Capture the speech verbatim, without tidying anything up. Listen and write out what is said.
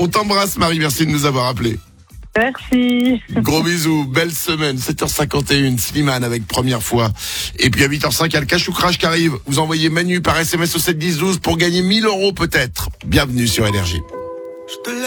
On t'embrasse, Marie. Merci de nous avoir appelés. Merci. Gros bisous, belle semaine, sept heures cinquante et une, Slimane avec Première fois. Et puis à huit heures cinq, il y a le cash ou crash qui arrive. Vous envoyez Manu par S M S au sept dix douze pour gagner mille euros peut-être. Bienvenue sur Énergie.